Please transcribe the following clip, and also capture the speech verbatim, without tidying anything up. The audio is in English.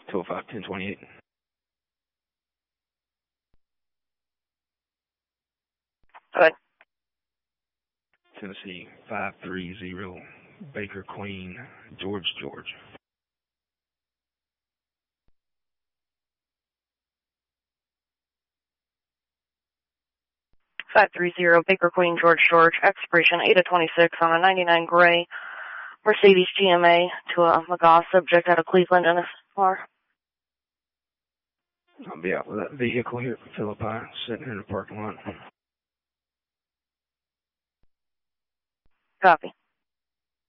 two oh five, ten twenty-eight. Go ahead. Tennessee five three zero, Baker Queen, George George. five three zero, Baker Queen, George George, expiration eight of twenty-six on a ninety-nine gray Mercedes G M A to a McGough subject out of Cleveland in a car. I'll be out with that vehicle here at Philippi, sitting in the parking lot. Copy.